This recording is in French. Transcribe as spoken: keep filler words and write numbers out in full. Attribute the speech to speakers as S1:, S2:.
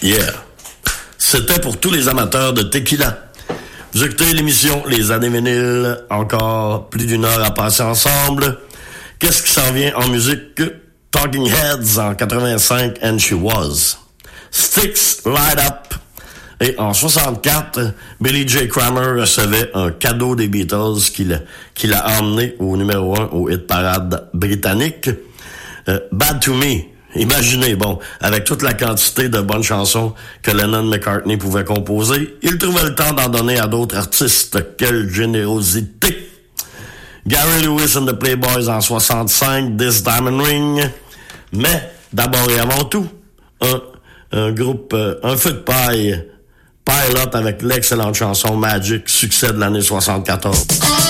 S1: Yeah. C'était pour tous les amateurs de tequila. Vous écoutez l'émission Les Années Vinyles, encore plus d'une heure à passer ensemble. Qu'est-ce qui s'en vient en musique? Talking Heads en quatre-vingt-cinq, And She Was. Sticks Light Up. Et en soixante-quatre, Billy J. Kramer recevait un cadeau des Beatles qui l'a, qui l'a emmené au numéro un au hit parade britannique. Euh, Bad to Me. Imaginez, bon, avec toute la quantité de bonnes chansons que Lennon-McCartney pouvait composer, il trouvait le temps d'en donner à d'autres artistes. Quelle générosité! Gary Lewis and the Playboys en soixante-cinq, This Diamond Ring. Mais, d'abord et avant tout, un, un groupe, euh, un feu de paille, Pilot avec l'excellente chanson Magic, succès de l'année soixante-quatorze.